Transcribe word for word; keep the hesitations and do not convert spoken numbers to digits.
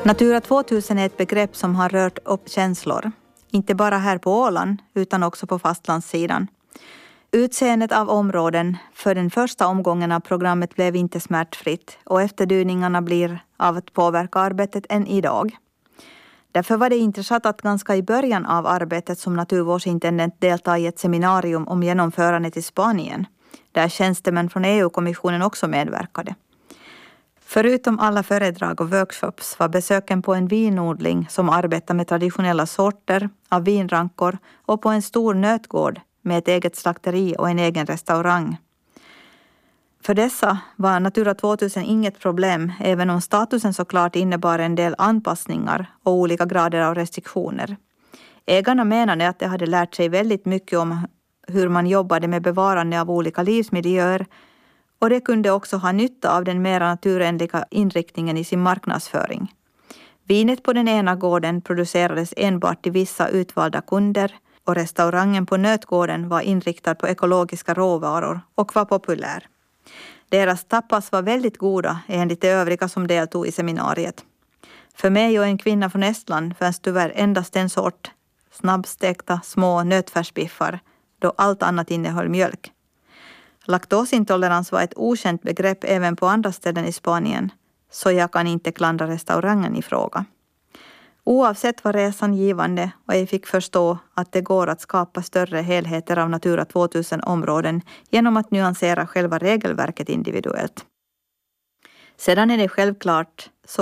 Natura tvåtusen är ett begrepp som har rört upp känslor. Inte bara här på Åland utan också på fastlandssidan. Utseendet av områden för den första omgången av programmet blev inte smärtfritt och efterdyningarna blir av att påverka arbetet än idag. Därför var det intressant att ganska i början av arbetet som naturvårdsintendent delta i ett seminarium om genomförandet i Spanien, där tjänstemän från E U-kommissionen också medverkade. Förutom alla föredrag och workshops var besöken på en vinodling som arbetar med traditionella sorter av vinrankor och på en stor nötgård med ett eget slakteri och en egen restaurang. För dessa var Natura tvåtusen inget problem, även om statusen såklart innebar en del anpassningar och olika grader av restriktioner. Ägarna menade att de hade lärt sig väldigt mycket om hur man jobbade med bevarande av olika livsmiljöer, och det kunde också ha nytta av den mer naturenliga inriktningen i sin marknadsföring. Vinet på den ena gården producerades enbart till vissa utvalda kunder och restaurangen på nötgården var inriktad på ekologiska råvaror och var populär. Deras tapas var väldigt goda enligt de övriga som deltog i seminariet. För mig och en kvinna från Estland fanns tyvärr endast en sort, snabbstekta små nötfärsbiffar, då allt annat innehöll mjölk. Laktosintolerans var ett okänt begrepp även på andra ställen i Spanien, så jag kan inte klandra restaurangen i fråga. Oavsett var resan givande och jag fick förstå att det går att skapa större helheter av Natura tvåtusen-områden genom att nyansera själva regelverket individuellt. Sedan är det självklart så